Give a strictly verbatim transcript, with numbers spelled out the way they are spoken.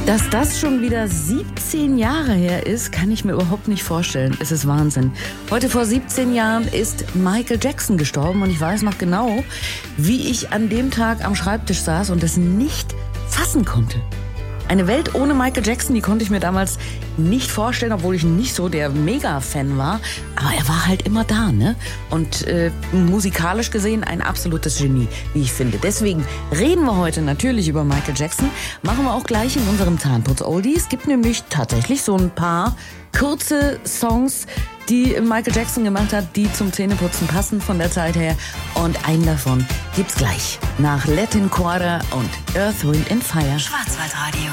Dass das schon wieder siebzehn Jahre her ist, kann ich mir überhaupt nicht vorstellen. Es ist Wahnsinn. Heute vor siebzehn Jahren ist Michael Jackson gestorben und ich weiß noch genau, wie ich an dem Tag am Schreibtisch saß und es nicht fassen konnte. Eine Welt ohne Michael Jackson, die konnte ich mir damals nicht vorstellen, obwohl ich nicht so der Mega-Fan war. Aber er war halt immer da, ne? Und äh, musikalisch gesehen ein absolutes Genie, wie ich finde. Deswegen reden wir heute natürlich über Michael Jackson. Machen wir auch gleich in unserem Zahnputz-Oldie. Es gibt nämlich tatsächlich so ein paar kurze Songs, die Michael Jackson gemacht hat, die zum Zähneputzen passen von der Zeit her. Und einen davon gibt's gleich nach Latin Quarter und Earth, Wind and Fire. Schwarzwaldradio.